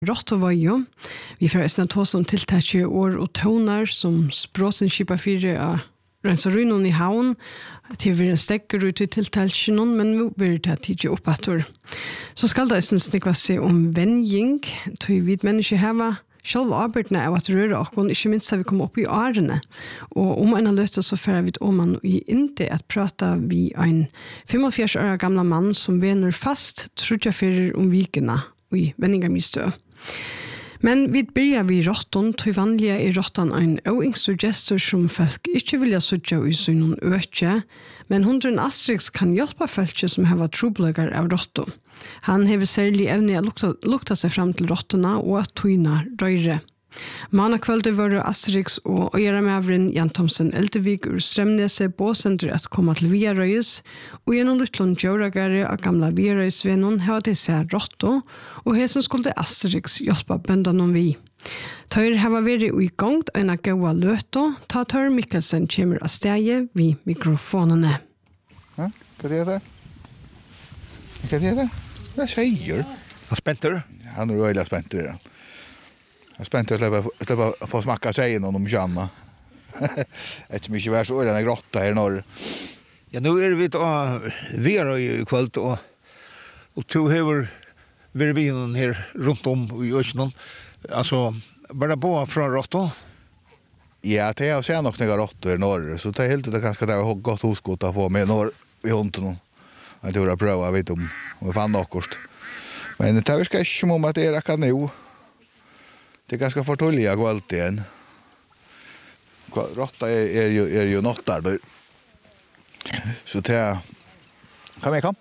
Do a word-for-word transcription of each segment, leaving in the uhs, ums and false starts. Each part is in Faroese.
Rottovajo. Vi får en tå som tiltaker år og toner som språsen kjipa fire av rensarunnen i havn til vi en stekker ut i tiltakelsen, men vi blir det tidlig opp etter. Så skal det snikva se om vending, til vi mennesker heva selv arbeidene av at røre oss, ikke minst at vi kommer opp i årene. Og om en har løtt så fører vi om man i Indi at prata vi en femogfjers år gamla mann som vener fast, trodde jeg fyrir om vikene i vendingarmistø. Men vi börjar vid råtton, till vanliga är råttan en oingstor gestor som folk inte vilja söka i sin öke, men hundren Asterix kan hjälpa folk som har trobläggar av råtton. Han har särskilt evne att lukta, lukta sig fram till råttorna och att tyna röjre. Manakvälde var Asterix och Öjra Mävren Jan Thomsen Eldevik ur Strömnese båsender att komma till Viaröjs och genom Lutlund Djuragare av gamla Viaröjsvenon har det sig råtto och hesen skulle Asterix hjälpa böndan om vi. Tar har varit i gång en goa löto, ta Tor Mikkelsen kommer av stege vid mikrofonerna. Ja, vad är det? Vad är det? Vad säger? Han spänter. Han är väldigt spänt det. Jag är spänt att släppa, släppa få smaka sig någon om känna. Ett mycket värre så är det en grotta här i norr. Ja, nu är vi då vi är i kväll och och två över vi vi här runt om i Östnon. Alltså bara på från Rotto. Ja, det är så nog några råttor i norr, så det är helt det kanske det har gått hoskott att få med norr i hunden. Jag tror jag pröva vet om om fan något. Men det är kanske som om att det är kan nu. Det är ganska förtulliga kvaliteten. Råtta är, är ju är ju något där. Så det kom igen kom.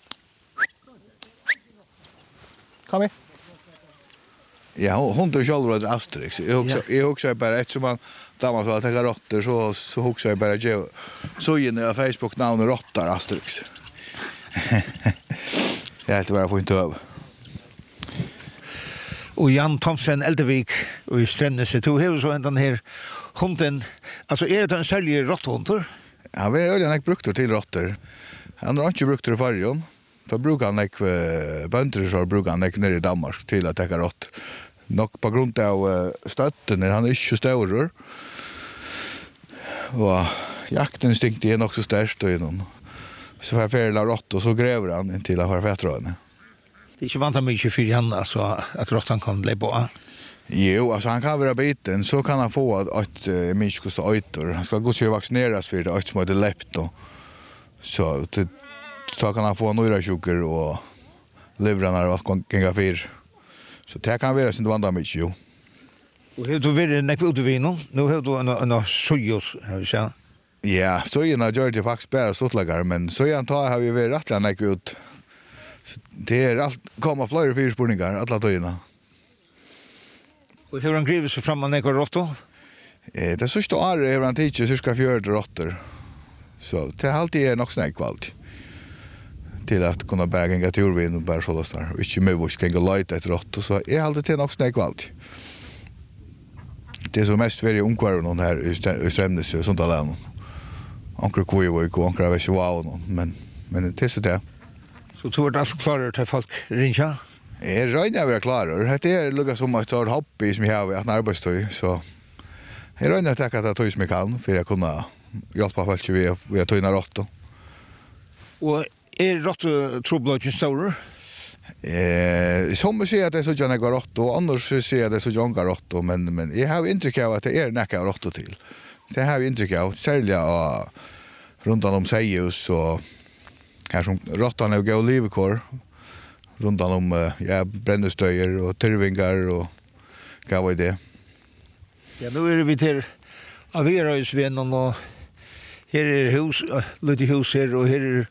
Kom igen. Ja, hon tror själv att Asterix. Jag också jag också bara ett som man dammar så att ta råttor så så också jag bara ge så in på Facebook namn råttar Asterix. Jag helt bara få inte över. Och Jan Thomsen Eldevik och i Strömnese tog hur så den här hunden. Alltså är det en säljer råtthundar? Ja, vi har ju brukt till råttor. Han har inte brukt det förrjon. Då brukar han inte bönder så brukar han inte ner i Danmark till att täcka råttor. Nog på grund av stötten, han är inte större. Och jaktinstinkt är också störst i någon. Så får färla råttor så gräver han till att ha fettrådene. Det är inte vant mycket för han alltså att råttan kan leva på. Jo, alltså han kan vara biten så kan han få ett uh, minst kosta ötor. Han ska gå till vaccineras för det ett som är läppt då. Så det, så kan han få några sjuker och levrarna och gänga fyr. Så det kan vara sin vant mycket jo. Och hur du vill när du vill nu? Nu har du en en sojos så. Ja, så är det gör det faktiskt bara så lagar men så jag tar har vi väl rättla när ut. Det är allt komma fler fyrspårningar alla dagarna. Och hur han griver sig fram med några råttor? Eh, det så står är han teacher så ska fjärde råttor. Så det är alltid nog snägt kvalt. Till att kunna bära en turvin och bara så där. Och inte med vars kan gå light ett råttor så är alltid nog snägt kvalt. Det är så mest väldigt ungkvar någon här i Strömnese sånt där land. Ankra koi och ankra vet wow men men det är så det. Så tror du att klarar till folk ringa? Jag räknar vara klar. Det är lugga som att ta hobby som jag har att arbetstid så jag räknar att ta det som jag kan för att kunna hjälpa folk vi vi att tyna råttor. Och är råttor trubbel stor? Eh som säger att det är så jävla råttor annars säger jag det är så jävla råttor men men jag har intryck av att det är näka råttor till. Det har vi intryck av sälja och runt om Sejus och här som råttan är gå livkor runt om ja brännöstöjer och turvingar och gav idé. Ja, nu är vi till Averöjsvännen och här är hus lite hus här och här är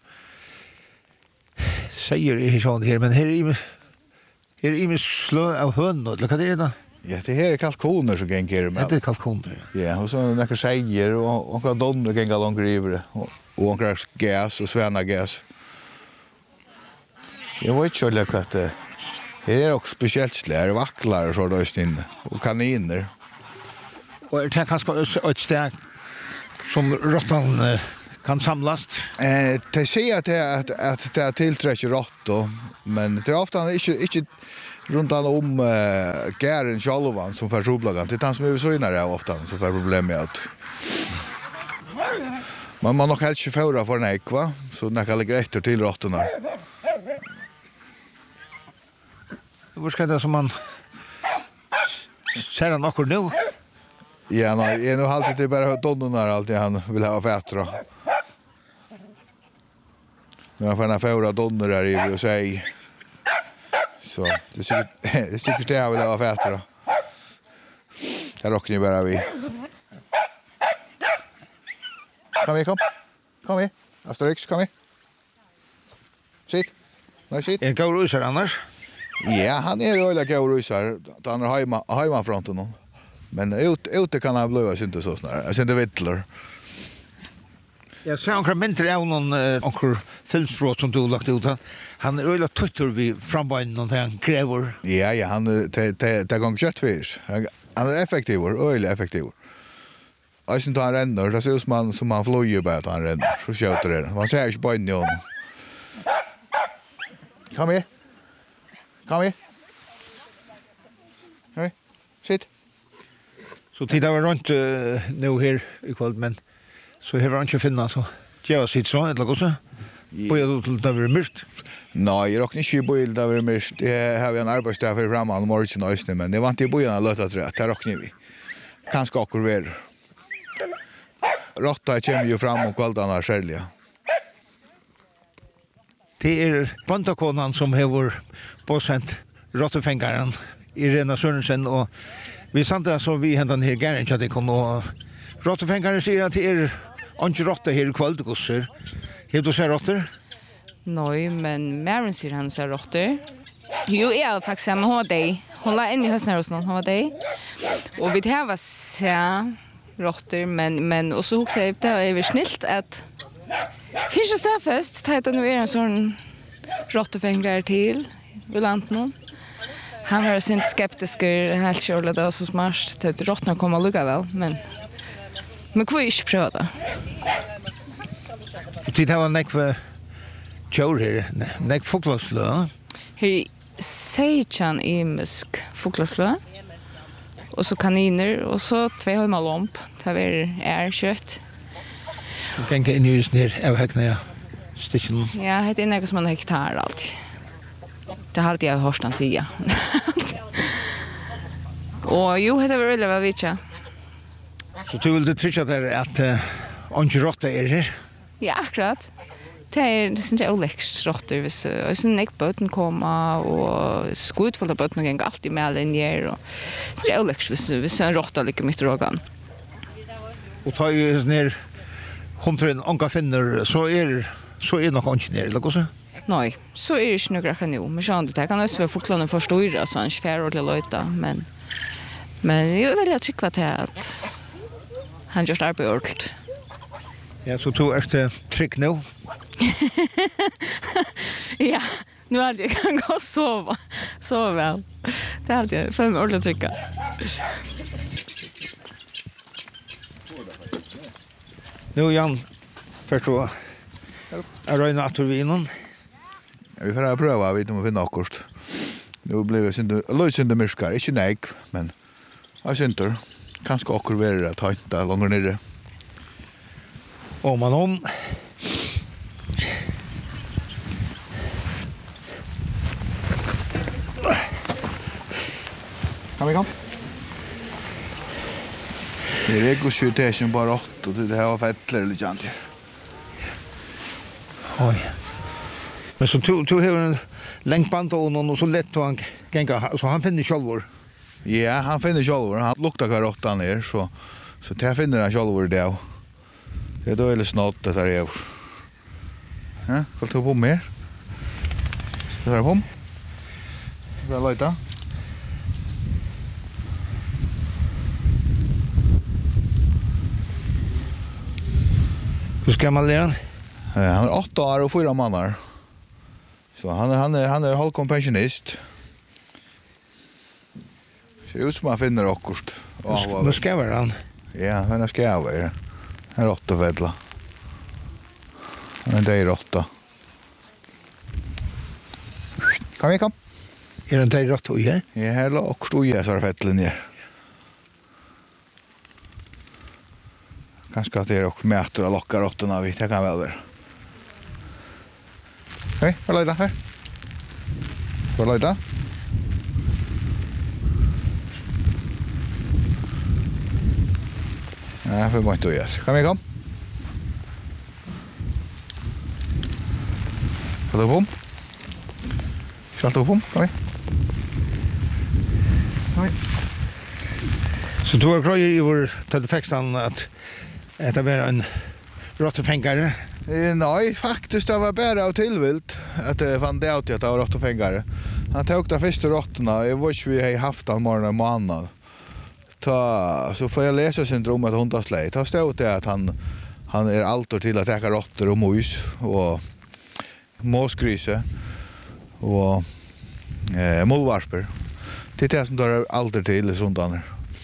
säger det så här men här är här är ju slå av hund eller vad det är då? Ja, det här är kalkoner som gänger med. Det är kalkoner. Ja, och så några säger och några donder gänga långt river och och några gas och sväna gas. Jag vet inte vad det är. Det är också speciellt slär, vacklar och så där inne och kaniner. Och det är kanske ett steg som råttan kan samlas. Eh, det säger att det att att det tillträcker råttor, men det är ofta inte inte runt om uh, gären självan som för roblagan. Det är han som är så inne av ofta så för problem med att man man nog helt tjugofyra för en ekva så när kan lägga efter till råttorna. Vad ska det som man ser han också nu? Ja, nej, är nog alltid det bara donnorna alltid han vill ha fätra. Men han får en fyra donner där i och säga. Så det är säkert det är säkert det jag vill ha fätra. Här rockar ni bara vi. Kom vi kom. Kom vi. Asterix kom vi. Sitt. Nej sitt. Är Gaur Rusar annars? Ja, han är ju öliga Gaur Rusar. Han är hemma hemma fronten. Men ut ute kan han blåa inte så snart. Jag syns det vittlar. Jag ser några mindre av någon onkel filmspråk som du lagt ut. Han är öliga tuttor vid frambeinen och han kräver. Ja, ja, han te te te gång köttfisk. Han är effektiv, öliga effektiv. Jag syns han ränner, det ser ut som han som han flyger bara att han ränner. Så skjuter det. Man ser inte på innan. Kom här. Kom här. Hej. Sitt. Så tittar vi runt uh, nu här i kväll, men så har vi inte finna så. Jag sitter så, eller också. Börjar du till det blir mörkt? Nej, jag råkar inte börja det blir mörkt. Det har vi en arbetsdag för framåt och morgon och östen, men det var inte början att löta tror jag. Det råkar vi. Kanske akkur ver. Råtta kommer ju fram och kvällarna själva. Det är bantakonan som har påsänt råttefängaren Irena Sørensen och vi samtidigt så vi hämtar här gärna att det kommer och råttefängaren säger att det är inte råtta här i kvällgosser. Har du sett råttor? Nej, men Maren säger han ser råttor. Jo, jag har faktiskt hemma hos dig. Hon la in i hösten hos någon, hon var dig. Och vi har så råttor, men, men och så också det är väl snällt att finns det så fest, tajta nu är en sån råttefängare till i landet. Han var sin skeptisk helt själv det var så smart att råttorna kommer lugga väl, men men kvar inte pröva det. Det här var näck för tjur här, näck fåglaslö. Här sejchan i musk fåglaslö. Och så kaniner och så två hemma lomp. Det är är kött. Kan kan in just ner av häckna station. Ja, det är något som man hektar allt. Det har alltid jag hört han säga. Och jo, det var väl vad vi tja. Så du vill det trycka där att uh, inte råtta är här? Ja, akkurat. Det är det syns jag oläxt råttor vis och så näck båten komma och skutfulla båten gång alltid med linjer och så det är oläxt vis vis en råtta lika mitt rågan. Och tar ju ner hundren anka finner så är så är nog inte ner eller så. Nej, så är det inte några kan ju. Men jag det kan också vara förklarande för stora så en skär och lite men men jag vill jag tycka att att han just arbetar ordentligt. Ja, så tog efter trick nu. Ja, nu är det kan gå sova. Så väl. Det är alltid för mig ordentligt trycka. Nu Jan förstå. Är det något att vinna? Vi får pröva vi måste finna akkurat. Nu blir det synd lösen det mörkar, inte nej, men jag synder. Kanske akkurat vara att ta inte långt ner. Och man om Kan vi kom? Det är rekosjutation bara åtta och det här var fettler eller jant. oj. Men så tog tog en längt band och någon och så lätt och han gänga så han finner självor. Ja, han finner självor. Han luktar karottan ner så så det finner han självor där. Det är då är det snart det här är. Ja, kan du på mer? Ska du på? Ska jag leta? Hur ska man lära? Han är åtta år och fyra månader. Så han är han är han är halvkompensionist. Ser ut som han finner akkurat. Nu ska vara han. Ja, han är skävare. Han är åtta vedla. Han är där åtta. Kom vi kom. Er det där rått oj? Ja, här låg också oj så fettlen ner. Kanske att det är också mäter och lockar råttorna vi det kan väl vara. Hej, vad är det här? Vad är det? Ja, för vad du gör. Kom igen, kom. Vad är det bom? Skall du bom? Kom igen. Kom igen. Så du har grejer i vår telefexan att det var en råttefängare? Eh, nej, faktiskt det var bara av tillvilt att det fann det ut att det var råttefängare. Han tog de första råttorna, jag vet inte vi har haft den morgonen och månad. Ta, så får jag läsa syndromet hundaslej. Ta stod det att han, han är alltid till att äta råttor och mus och måsgryse och eh, mullvarsper. Det är det som tar alltid till i sundaner.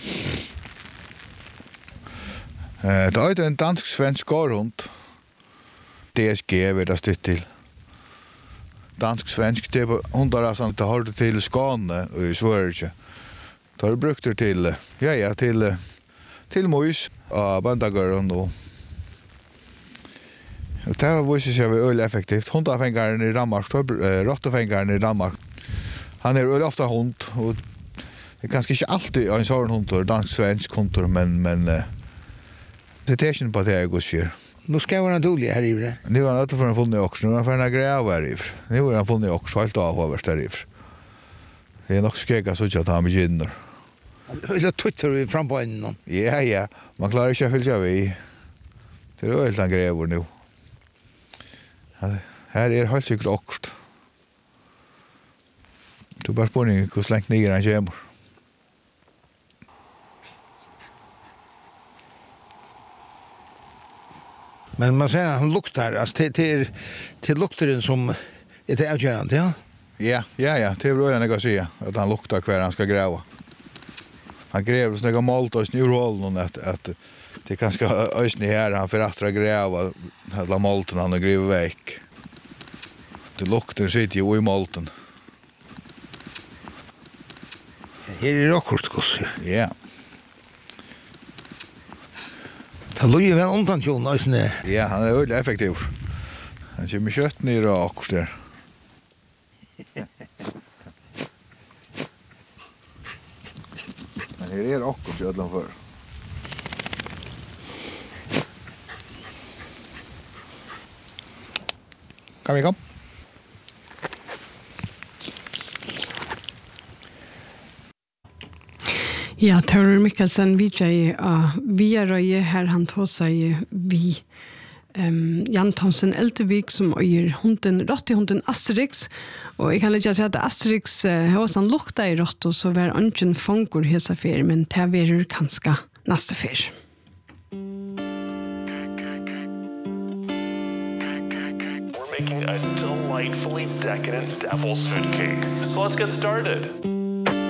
Eh, det är en dansk-svensk gårdhund. D S G vet jag styrt till. Dansk-svensk, det är hundar som det har till Skåne och i Sverige. Det har brukt det till, ja ja, till, till mus och bandagörren och och det har visat sig vara öl effektivt. Hundafängaren i Danmark, råttafängaren i Danmark. Han är öl ofta hund och det är kanske inte alltid en sån hund, dansk-svensk hund, men, men det är inte på det jag går sker. Nu ska vara dålig här i det. Nu har han inte funnit funnit också. Nu har han funnit gräva här i. Nu har han funnit också helt avhåverst här i. Det är nog skega så att han begynner. Det tuttar fram på en. Ja, ja. Man klarar inte att följa vi. Det är helt han gräver nu. Här är helt säkert också. Du bara spårning hur slängt ner han kommer. Men man säger att han luktar, alltså till, till, till luktaren som är det avgörande, ja? Ja, ja, ja. Det är bra jag kan säga att han luktar kvar han ska gräva. Han gräver så några malt och snur håll att att det kanske ösni här han för att gräva alla malten han har grävt väck. Det luktar sitter ju i malten. Här är det också skosser. Ja. Han låg ju väl undan Jon Ösne. Ja, han är väldigt effektiv. Han kör med kött ner och också där. Men här är också ködlan för. Kom vi kom. Ja, Tørur Mikkelsen, vi er uh, vi er røye her han tog seg vi um, Jan Thomsen Eltevik som øyer hunden, råttehunden Asterix, og jeg kan legge til at Asterix uh, hos han lukta i rått, og så var ønsken fanger hesa fer, men det er kanskje neste fer. We're making a delightfully decadent devil's food cake, so let's get started.